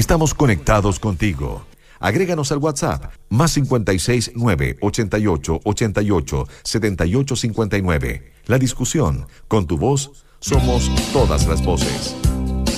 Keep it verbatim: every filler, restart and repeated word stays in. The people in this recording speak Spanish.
Estamos conectados contigo. Agréganos al WhatsApp más cincuenta y seis nueve ochenta y ocho ochenta y ocho setenta y ocho cincuenta y nueve. La discusión, con tu voz, somos todas las voces.